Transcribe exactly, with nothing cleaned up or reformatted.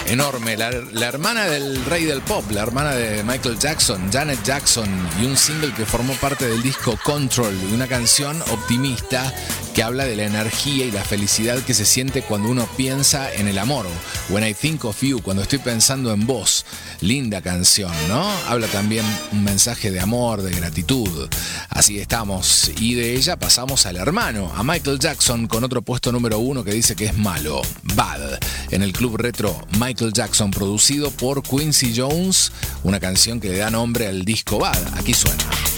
enorme, la, la hermana del rey del pop, la hermana de Michael Jackson, Janet Jackson, y un single que formó parte del disco Control, una canción optimista que habla de la energía y la felicidad que se siente cuando uno piensa en el amor. When I Think of You, cuando estoy pensando en vos. Linda canción, ¿no? Habla también un mensaje de amor, de gratitud. Así estamos. Y de ella pasamos al hermano, a Michael Jackson, con otro puesto número uno que dice que es malo, Bad, en el club retro Michael Jackson, producido por Quincy Jones, una canción que le da nombre al disco Bad. Aquí suena.